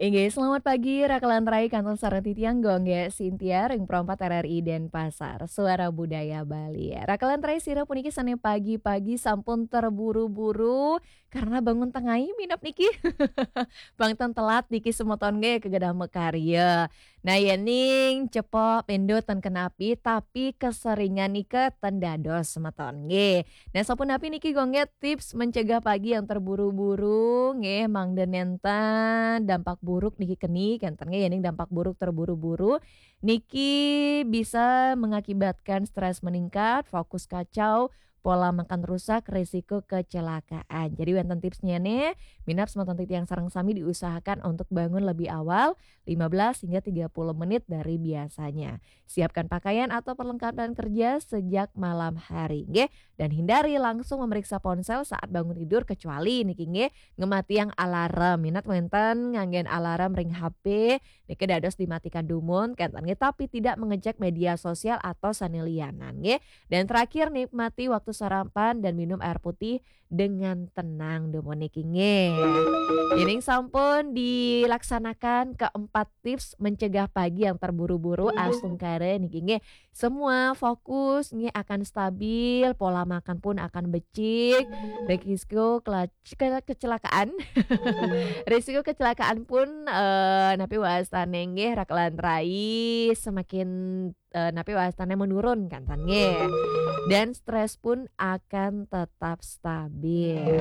Inggih, selamat pagi Rakalan Rai Kantor Saratitiang Gongge Sintia Ring Prompat RRI Denpasar Suara Budaya Bali. Rakalan Rai sira puniki sane pagi-pagi sampun terburu-buru karena bangun tengai minap niki. Bangtan telat niki semoton ge kegedah mekarya. Nah yening cepo pendo ten kenapi tapi keseringan nika tendados semeton nggih. Nah sapunapi niki gongge tips mencegah pagi yang terburu-buru nggih mangden enten dampak buruk niki keni kenten nggih yening dampak buruk terburu-buru niki bisa mengakibatkan stres meningkat, fokus kacau, pola makan rusak, risiko kecelakaan. Jadi wonten tipsnya nih, minap semeton titi yang sareng sami diusahakan untuk bangun lebih awal 15 hingga 30 menit dari biasanya. Siapkan pakaian atau perlengkapan kerja sejak malam hari nggih dan hindari langsung memeriksa ponsel saat bangun tidur kecuali niki nggih ngemati yang alarm. Minat wonten nganggen alarm ring HP niki dados dimatikan dumun kenten nggih tapi tidak mengecek media sosial atau sanelianan nggih. Dan terakhir nikmati waktu sarapan dan minum air putih dengan tenang dumun niki nggih. Ini sampun dilaksanakan keempat tips mencegah pagi yang terburu-buru asungkare niki nggih. Semua fokus nggih akan stabil, pola makan pun akan becik, risiko kecelakaan risiko kecelakaan pun napi wastane nggih rakalan rai semakin napi wastane menurun kan tan nggih. Dan stres pun akan tetap stabil.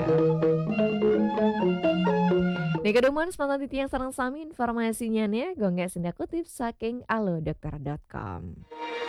Nih keduman spontan titi yang sareng sami informasinya nih gonggak senda kutip saking alodokter.com.